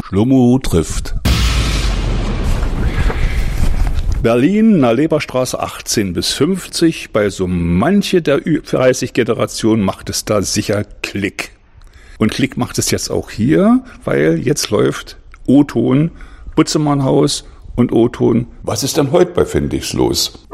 Schlummo trifft. Berlin, Leberstraße 18 bis 50. Bei so manche der 30-Generation macht es da sicher Klick. Und Klick macht es jetzt auch hier, weil jetzt läuft O-Ton, Butzemannhaus und O-Ton. Was ist denn heute bei Fendix los?